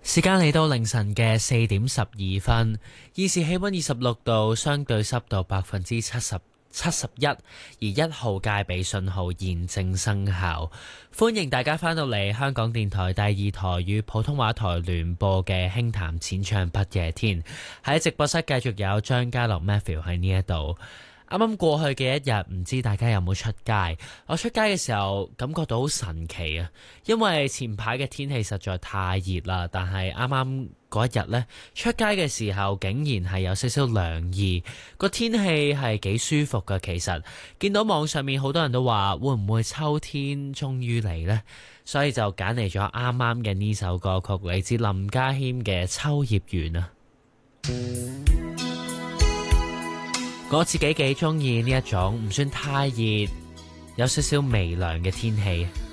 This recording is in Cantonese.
時間嚟到凌晨嘅4:12，現時氣溫26度，相對濕度71%，而1號戒備信號現正生效。歡迎大家返到嚟香港電台第2台與普通話台聯播嘅輕談淺唱不夜天，喺直播室繼續有張家樂 Matthew 喺呢一度。啱啱過去嘅一日，唔知大家有冇出街？我出街嘅時候感覺到好神奇啊，因為前排嘅天氣實在太熱啦，但係啱啱嗰一日呢，出街嘅時候竟然係有少少涼意，個天氣係幾舒服㗎。其實見到網上面好多人都話會唔會秋天終於嚟呢？所以就揀嚟咗啱啱嘅呢首歌曲，嚟自林家謙嘅《秋葉原》啊。我自己幾中意呢一種唔算太熱，有少少微涼嘅天氣。